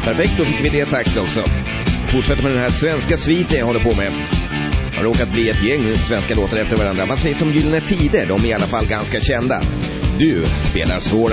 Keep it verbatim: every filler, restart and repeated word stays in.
Perfekt, då fick vi det sagt också. Fortsätter med den här svenska sviten jag håller på med. Det har råkat bli ett gäng svenska låtar efter varandra. Vad sägs om Gyllene Tider? De är i alla fall ganska kända. Du spelar svåra.